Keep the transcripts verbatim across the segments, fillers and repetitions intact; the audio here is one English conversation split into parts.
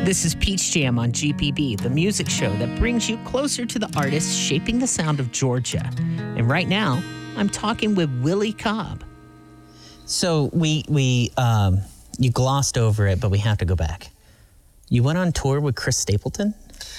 This is Peach Jam on G P B, the music show that brings you closer to the artists shaping the sound of Georgia. And right now, I'm talking with Willie Cobb. So we we um, you glossed over it, but we have to go back. You went on tour with Chris Stapleton?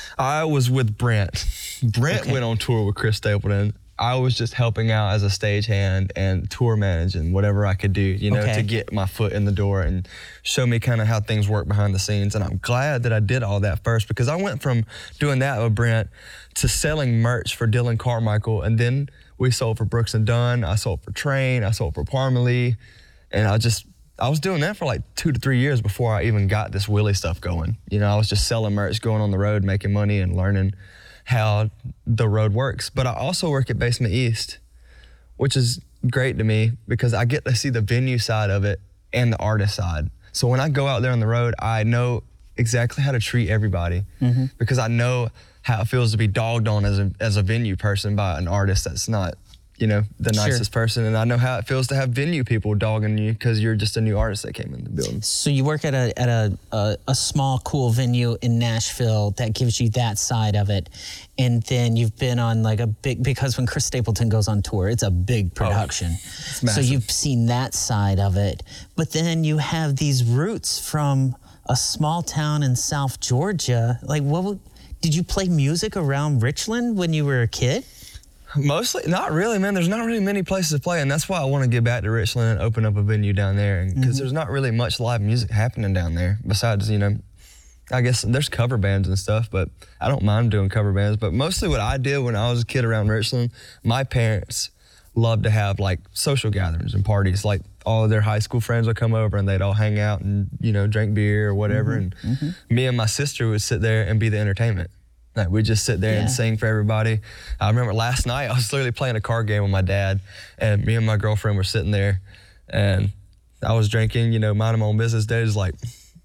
I was with Brent. Brent okay. went on tour with Chris Stapleton. I was just helping out as a stagehand and tour managing whatever I could do, you know, okay. to get my foot in the door and show me kind of how things work behind the scenes. And I'm glad that I did all that first, because I went from doing that with Brent to selling merch for Dylan Carmichael, and then we sold for Brooks and Dunn. I sold for Train. I sold for Parmalee, and I just I was doing that for like two to three years before I even got this Willie stuff going. You know, I was just selling merch, going on the road, making money, and learning how the road works. But I also work at Basement East, which is great to me because I get to see the venue side of it and the artist side. So when I go out there on the road, I know exactly how to treat everybody mm-hmm. because I know how it feels to be dogged on as a, as a venue person by an artist that's not, you know, the nicest sure. person. And I know how it feels to have venue people dogging you because you're just a new artist that came in the building. So you work at a at a, a a small, cool venue in Nashville that gives you that side of it. And then you've been on like a big, because when Chris Stapleton goes on tour, it's a big production. Oh, so you've seen that side of it. But then you have these roots from a small town in South Georgia. Like, what would, did you play music around Richland when you were a kid? Mostly, not really, man. There's not really many places to play, and that's why I want to get back to Richland and open up a venue down there, because mm-hmm. there's not really much live music happening down there. Besides, you know, I guess there's cover bands and stuff, but I don't mind doing cover bands. But mostly what I did when I was a kid around Richland, my parents loved to have like social gatherings and parties. Like all of their high school friends would come over and they'd all hang out and, you know, drink beer or whatever. Mm-hmm. And mm-hmm. me and my sister would sit there and be the entertainment. Like, we'd just sit there yeah. and sing for everybody. I remember last night, I was literally playing a card game with my dad, and me and my girlfriend were sitting there, and I was drinking, you know, minding my own business. Dad's like,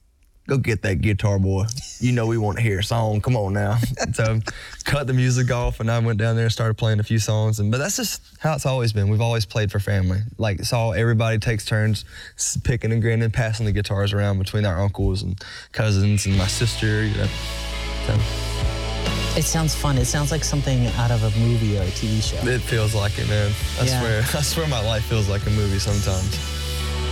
go get that guitar, boy. You know we want to hear a song. Come on now. So cut the music off, and I went down there and started playing a few songs. And But that's just how it's always been. We've always played for family. Like, it's all, everybody takes turns picking and grinning, passing the guitars around between our uncles and cousins and my sister, you know. So. It sounds fun. It sounds like something out of a movie or a T V show. It feels like it, man. I yeah. swear. I swear my life feels like a movie sometimes.